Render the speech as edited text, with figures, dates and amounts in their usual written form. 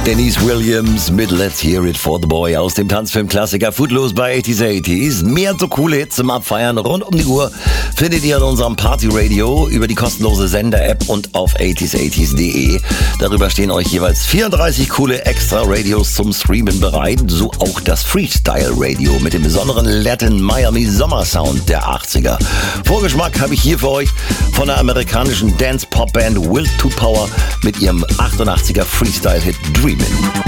Denise Williams mit Let's Hear It for the Boy aus dem Tanzfilm-Klassiker Footloose bei 80s. Mehr so coole Hits zum Abfeiern rund um die Uhr findet ihr in unserem Party-Radio über die kostenlose Sender-App und auf 80s80s.de. Darüber stehen euch jeweils 34 coole Extra-Radios zum Streamen bereit, so auch das Freestyle-Radio mit dem besonderen Latin Miami Sommer-Sound der 80er. Vorgeschmack habe ich hier für euch von der amerikanischen Dance-Pop-Band Will to Power mit ihrem 88er Freestyle-Hit Dreamin'.